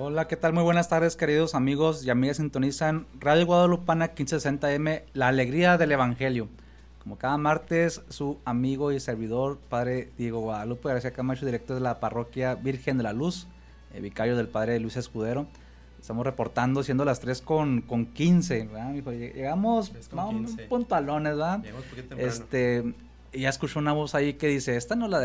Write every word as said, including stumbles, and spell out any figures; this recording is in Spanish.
Hola, ¿qué tal? Muy buenas tardes, queridos amigos y amigas. Sintonizan Radio Guadalupana quince sesenta M, La Alegría del Evangelio. Como cada martes, su amigo y servidor, Padre Diego Guadalupe García Camacho, director de la Parroquia Virgen de la Luz, eh, vicario del Padre Luis Escudero. Estamos reportando, siendo las tres con, con quince, ¿verdad, mijo? Llegamos con quince. puntualones, ¿verdad? Llegamos un poquito temprano. Este, y ya escucho una voz ahí que dice, esta no la